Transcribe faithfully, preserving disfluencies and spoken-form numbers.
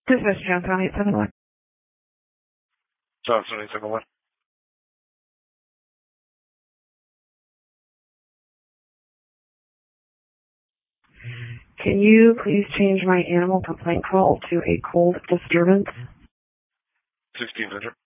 This is Johnstown eight seven one. Johnstown eight seven one. Can you please change my animal complaint call to a cold disturbance? sixteen hundred.